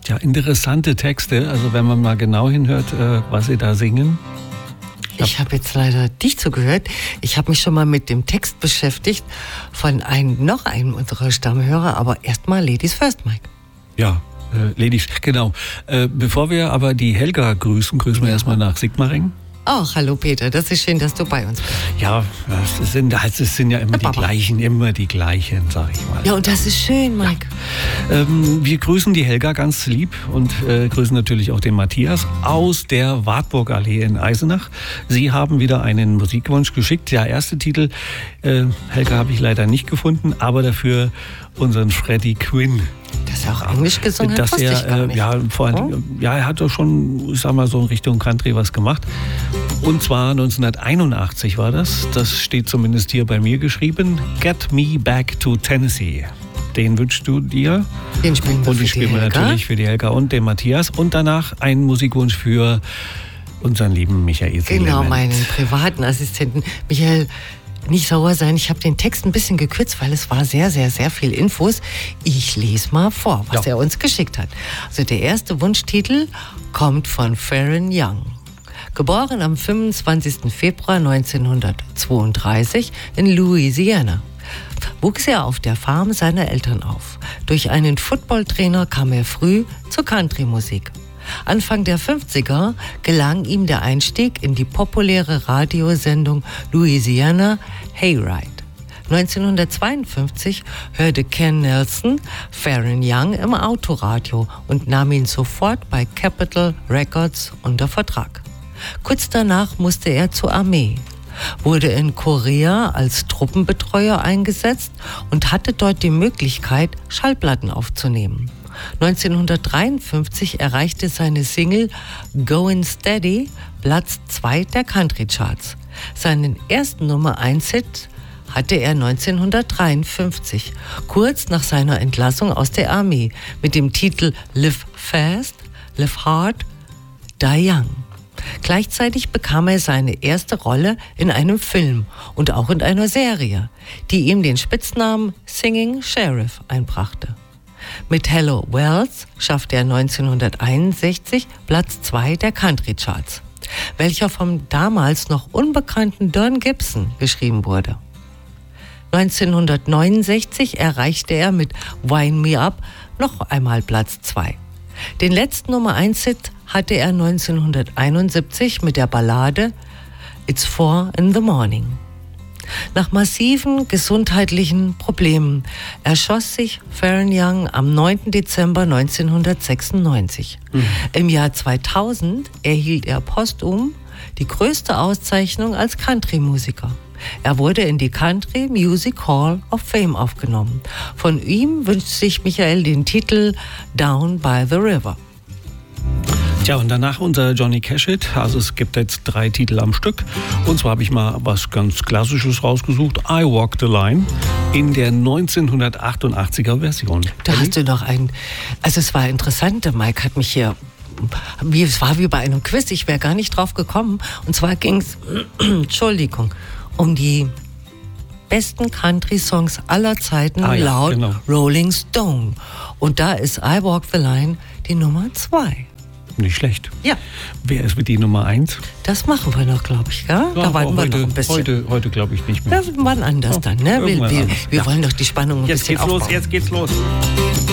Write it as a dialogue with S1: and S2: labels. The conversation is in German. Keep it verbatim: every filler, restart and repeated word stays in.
S1: Ja, interessante Texte. Also wenn man mal genau hinhört, äh, was sie da singen.
S2: Ich habe jetzt leider nicht zugehört. Ich habe mich schon mal mit dem Text beschäftigt von einem, noch einem unserer Stammhörer, aber erstmal Ladies First, Mike.
S1: Ja, äh, Ladies, genau. Äh, bevor wir aber die Helga grüßen, grüßen wir erstmal nach Sigmaringen.
S2: Ach, hallo Peter, das ist schön, dass du bei uns bist.
S1: Ja, es sind, es sind ja immer die
S2: Papa.
S1: gleichen, immer die gleichen, sag ich mal.
S2: Ja, und das ist schön, Mike.
S1: Ja. Ähm, wir grüßen die Helga ganz lieb und äh, grüßen natürlich auch den Matthias aus der Wartburgallee in Eisenach. Sie haben wieder einen Musikwunsch geschickt. Der erste Titel, äh, Helga, habe ich leider nicht gefunden, aber dafür unseren Freddie Quinn.
S2: Dass er auch Englisch gesungen hat,
S1: dass
S2: wusste ich
S1: er,
S2: gar
S1: äh,
S2: nicht.
S1: ja, vor allem,
S2: Oh.
S1: ja, er hat doch schon, ich sag mal, so in Richtung Country was gemacht. Und zwar neunzehnhunderteinundachtzig war das. Das steht zumindest hier bei mir geschrieben. Get Me Back to Tennessee. Den wünschst du dir.
S2: Den spielen wir
S1: Und
S2: für
S1: den spielen
S2: die
S1: wir
S2: Helga.
S1: natürlich für die Helga und den Matthias. Und danach einen Musikwunsch für unseren lieben Michael
S2: Genau,
S1: Seelement.
S2: meinen privaten Assistenten. Michael, nicht sauer sein, ich habe den Text ein bisschen gekürzt, weil es war sehr, sehr, sehr viel Infos. Ich lese mal vor, was
S1: Ja.
S2: er uns geschickt hat. Also der erste Wunschtitel kommt von Farron Young. Geboren am fünfundzwanzigsten Februar neunzehnhundertzweiunddreißig in Louisiana, wuchs er auf der Farm seiner Eltern auf. Durch einen Footballtrainer kam er früh zur Country-Musik. Anfang der fünfziger gelang ihm der Einstieg in die populäre Radiosendung Louisiana Hayride. neunzehnhundertzweiundfünfzig hörte Ken Nelson Farron Young im Autoradio und nahm ihn sofort bei Capitol Records unter Vertrag. Kurz danach musste er zur Armee, wurde in Korea als Truppenbetreuer eingesetzt und hatte dort die Möglichkeit, Schallplatten aufzunehmen. neunzehnhundertdreiundfünfzig erreichte seine Single Goin' Steady Platz zwei der Country Charts. Seinen ersten Nummer eins Hit hatte er neunzehnhundertdreiundfünfzig, kurz nach seiner Entlassung aus der Armee, mit dem Titel Live Fast, Live Hard, Die Young. Gleichzeitig bekam er seine erste Rolle in einem Film und auch in einer Serie, die ihm den Spitznamen Singing Sheriff einbrachte. Mit Hello Wells schaffte er neunzehnhunderteinundsechzig Platz zwei der Country Charts, welcher vom damals noch unbekannten Don Gibson geschrieben wurde. neunzehnhundertneunundsechzig erreichte er mit Wind Me Up noch einmal Platz zwei. Den letzten Nummer eins Hit hatte er neunzehnhunderteinundsiebzig mit der Ballade It's Four in the Morning. Nach massiven gesundheitlichen Problemen erschoss sich Farron Young am neunten Dezember neunzehnhundertsechsundneunzig. Mhm. Im Jahr zweitausend erhielt er posthum die größte Auszeichnung als Country-Musiker. Er wurde in die Country Music Hall of Fame aufgenommen. Von ihm wünscht sich Michael den Titel Down by the River.
S1: Tja, und danach unser Johnny Cash-Hit. Also es gibt jetzt drei Titel am Stück. Und zwar habe ich mal was ganz Klassisches rausgesucht. I Walk the Line in der neunzehnhundertachtundachtziger Version.
S2: Da hast du noch einen... Also es war interessant, der Mike hat mich hier... Wie, es war wie bei einem Quiz, ich wäre gar nicht drauf gekommen. Und zwar ging es, Entschuldigung, um die besten Country-Songs aller Zeiten
S1: ah, ja,
S2: laut
S1: genau.
S2: Rolling Stone. Und da ist I Walk the Line die Nummer zwei.
S1: Nicht schlecht.
S2: Ja.
S1: Wer ist mit die Nummer eins?
S2: Das machen wir noch, glaube ich. Ja?
S1: Ja,
S2: Da warten wir
S1: heute,
S2: noch ein bisschen.
S1: Heute, heute glaube ich nicht mehr.
S2: Ja, wann anders
S1: Ja,
S2: dann. Ne? Wir,
S1: irgendwann
S2: wir,
S1: anders.
S2: wir
S1: Ja.
S2: wollen doch die Spannung ein
S1: Jetzt
S2: bisschen
S1: geht's los,
S2: aufbauen.
S1: jetzt geht's los.